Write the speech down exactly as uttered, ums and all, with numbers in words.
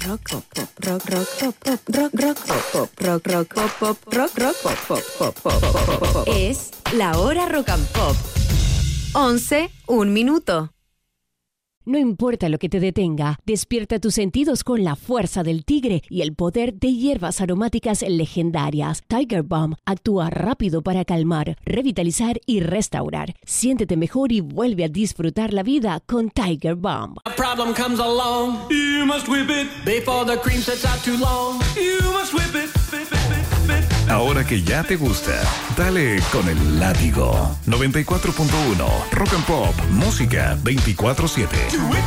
rock, pop, pop, rock, rock, pop, pop, rock, rock, pop, pop, rock, rock, pop, pop, rock, rock, pop, pop, pop, pop, pop, pop, pop. Es la hora rock and pop. once, un minuto. No importa lo que te detenga, despierta tus sentidos con la fuerza del tigre y el poder de hierbas aromáticas legendarias. Tiger Balm actúa rápido para calmar, revitalizar y restaurar. Siéntete mejor y vuelve a disfrutar la vida con Tiger Balm. A problem comes along, you must whip it before the cream sets out too long. You must whip it, whip it, whip it. Ahora que ya te gusta, dale con el látigo. noventa y cuatro punto uno Rock and Pop, música veinticuatro siete.